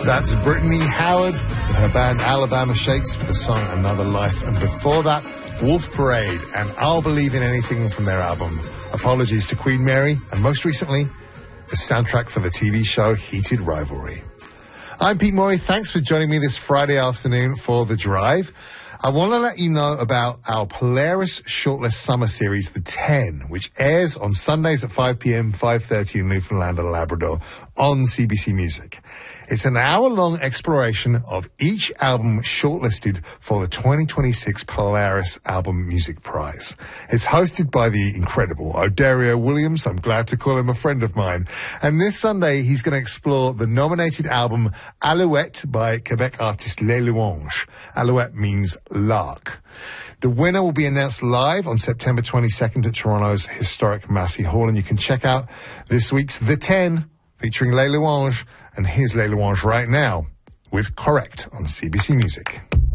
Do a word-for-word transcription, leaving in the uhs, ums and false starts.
That's Brittany Howard and her band Alabama Shakes with the song Another Life. And before that, Wolf Parade and I'll Believe in Anything from their album Apologies to Queen Mary. And most recently, the soundtrack for the T V show Heated Rivalry. I'm Pete Morey. Thanks for joining me this Friday afternoon for The Drive. I want to let you know about our Polaris Shortlist Summer Series, The ten, which airs on Sundays at five p.m., five thirty in Newfoundland and Labrador on C B C Music. It's an hour-long exploration of each album shortlisted for the twenty twenty-six Polaris Album Music Prize. It's hosted by the incredible O'Dario Williams. I'm glad to call him a friend of mine. And this Sunday, he's going to explore the nominated album Alouette by Quebec artist Les Louanges. Alouette means lark. The winner will be announced live on September twenty-second at Toronto's historic Massey Hall. And you can check out this week's The ten, featuring Les Louanges. And here's Les Louanges right now with Correct on C B C Music.